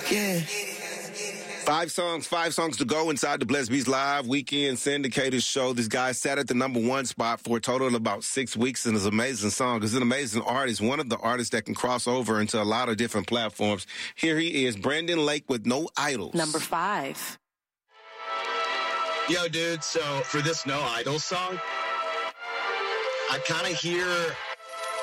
Yeah. Five songs to go inside the Blessed Beats Live Weekend Syndicated show. This guy sat at the number one spot for a total of about 6 weeks, and it's an amazing song. He's an amazing artist, one of the artists that can cross over into a lot of different platforms. Here he is, Brandon Lake with No Idols. Number 5. Yo, dude, so for this No Idols song, I kind of hear